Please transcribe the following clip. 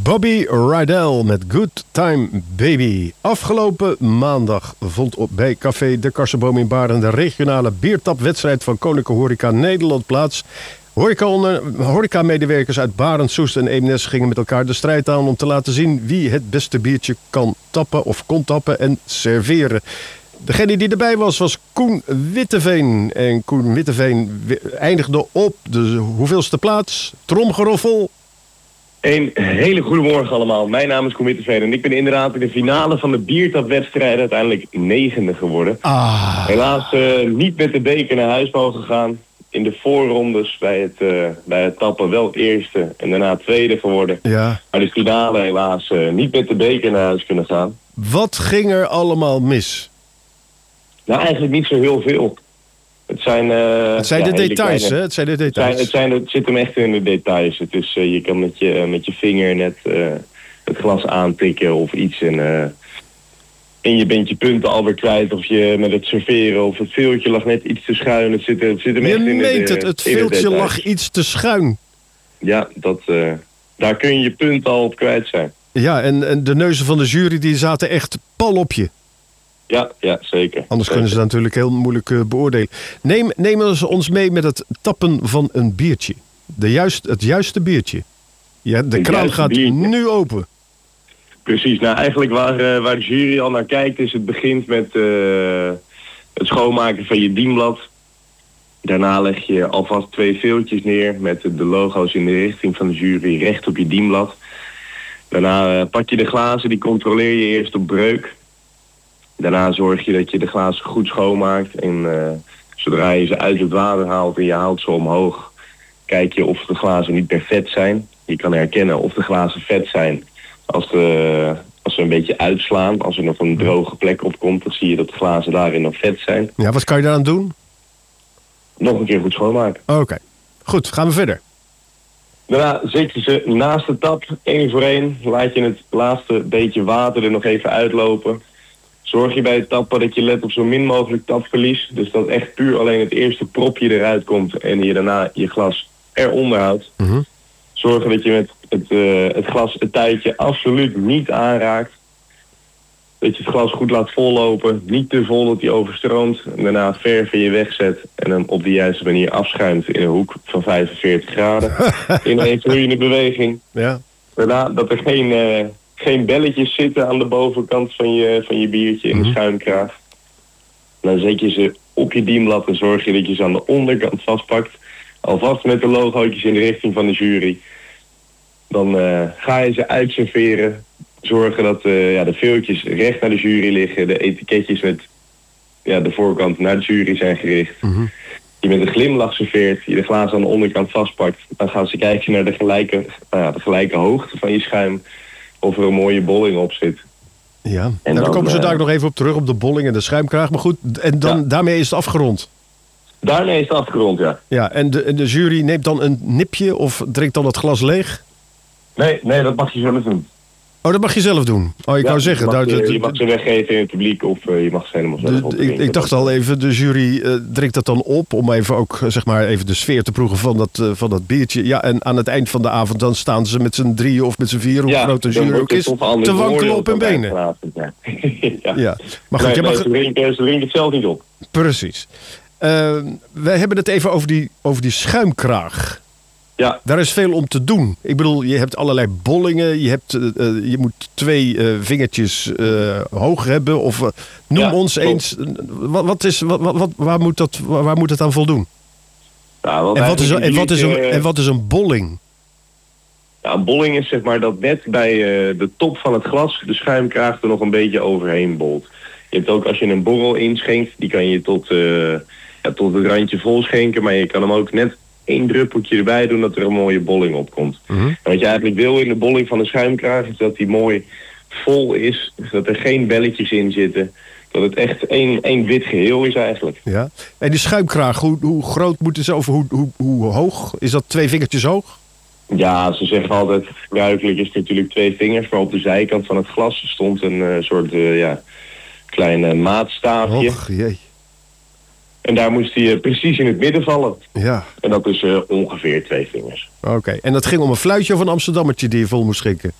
Bobby Rydell met Good Time Baby. Afgelopen maandag vond bij Café De Karsenboom in Baren de regionale biertapwedstrijd van Koninklijke Horeca Nederland plaats. Horeca-medewerkers uit Baren, Soest en Eemnes gingen met elkaar de strijd aan om te laten zien wie het beste biertje kan tappen of kon tappen en serveren. Degene die erbij was Koen Witteveen. En Koen Witteveen eindigde op de hoeveelste plaats? Tromgeroffel. Een hele goede morgen allemaal. Mijn naam is Koen Witteveen en ik ben inderdaad in de finale van de biertapwedstrijd uiteindelijk 9e geworden. Helaas niet met de beker naar huis mogen gaan. In de voorrondes bij het tappen wel eerste en daarna tweede geworden. Ja. Maar de finale helaas niet met de beker naar huis kunnen gaan. Wat ging er allemaal mis? Nou, eigenlijk niet zo heel veel. Het zijn de details, hè? Het zijn de details. Het zit hem echt in de details. Het is, je kan met je vinger net het glas aantikken of iets en je bent je punten alweer kwijt. Of je met het serveren of het veeltje lag net iets te schuin. Het zit hem echt in de het veeltje lag iets te schuin. Ja, daar kun je punten al op kwijt zijn. Ja, en de neuzen van de jury die zaten echt pal op je. Ja, zeker. Anders kunnen ze natuurlijk heel moeilijk beoordelen. Neem ons mee met het tappen van een biertje. Het juiste biertje. Ja, de kraan gaat nu open. Precies. Nou, eigenlijk waar de jury al naar kijkt is het begint met het schoonmaken van je dienblad. Daarna leg je alvast 2 veeltjes neer met de logo's in de richting van de jury recht op je dienblad. Daarna pak je de glazen, die controleer je eerst op breuk. Daarna zorg je dat je de glazen goed schoonmaakt. En zodra je ze uit het water haalt en je haalt ze omhoog, kijk je of de glazen niet meer vet zijn. Je kan herkennen of de glazen vet zijn als ze een beetje uitslaan. Als er nog een droge plek op komt, dan zie je dat de glazen daarin nog vet zijn. Ja, wat kan je daaraan doen? Nog een keer goed schoonmaken. Oké. Goed, gaan we verder. Daarna zet je ze naast de tap, 1 voor 1. Laat je het laatste beetje water er nog even uitlopen. Zorg je bij het tappen dat je let op zo min mogelijk tapverlies. Dus dat echt puur alleen het eerste propje eruit komt en je daarna je glas eronder houdt. Mm-hmm. Zorg dat je met het glas het tuitje absoluut niet aanraakt. Dat je het glas goed laat vollopen. Niet te vol dat hij overstroomt. En daarna ver van je wegzet. En hem op de juiste manier afschuimt in een hoek van 45 graden. In een vloeiende beweging. Ja. Daarna dat er geen belletjes zitten aan de bovenkant van je biertje in de schuimkraag. Dan zet je ze op je dienblad en zorg je dat je ze aan de onderkant vastpakt. Alvast met de logootjes in de richting van de jury. Dan ga je ze uitserveren. Zorgen dat de veeltjes recht naar de jury liggen. De etiketjes met de voorkant naar de jury zijn gericht. Mm-hmm. Je met een glimlach serveert. Je de glazen aan de onderkant vastpakt. Dan gaan ze kijken naar de gelijke hoogte van je schuim. Of er een mooie bolling op zit. Ja, en dan komen ze daar nog even op terug, op de bolling en de schuimkraag. Maar goed, en dan daarmee is het afgerond. Daarmee is het afgerond, ja. Ja, en de jury neemt dan een nipje of drinkt dan het glas leeg? Nee, dat mag je zelf doen. Oh, dat mag je zelf doen. Oh, ik wou zeggen... Je mag ze weggeven in het publiek of je mag ze helemaal zelf opdrinken. Ik dacht al even, de jury drinkt dat dan op om even ook, zeg maar, even de sfeer te proeven van dat biertje. Ja, en aan het eind van de avond dan staan ze met z'n 3 of met z'n 4, hoe groot de jury ook is, te wankelen op hun benen. Ja. Maar goed, ze drinken het zelf niet op. Precies. Wij hebben het even over die schuimkraag. Ja. Daar is veel om te doen. Ik bedoel, je hebt allerlei bollingen. Je moet 2 vingertjes hoog hebben. Of noem ons eens. Waar moet het aan voldoen? Nou, en wat is een bolling? Ja, een bolling is zeg maar dat net bij de top van het glas de schuimkraag er nog een beetje overheen bolt. Je hebt ook als je een borrel inschenkt, die kan je tot het randje vol schenken. Maar je kan hem ook net 1 druppeltje erbij doen dat er een mooie bolling op komt. Mm-hmm. En wat je eigenlijk wil in de bolling van de schuimkraag is dat die mooi vol is. Dus dat er geen belletjes in zitten. Dat het echt één wit geheel is eigenlijk. Ja. En die schuimkraag, hoe groot moet het zijn? Of hoe hoog? Is dat 2 vingertjes hoog? Ja, ze zeggen altijd, gebruikelijk is het natuurlijk 2 vingers. Maar op de zijkant van het glas stond een soort klein maatstaafje. Och, jee. En daar moest hij precies in het midden vallen. Ja. En dat is ongeveer 2 vingers. Oké. En dat ging om een fluitje of een Amsterdammertje die je vol moest schenken?